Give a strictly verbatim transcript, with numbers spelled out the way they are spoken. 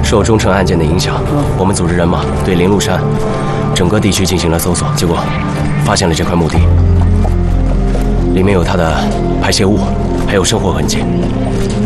受中城案件的影响，我们组织人马对灵鹿山整个地区进行了搜索，结果发现了这块墓地，里面有他的排泄物，还有生活痕迹。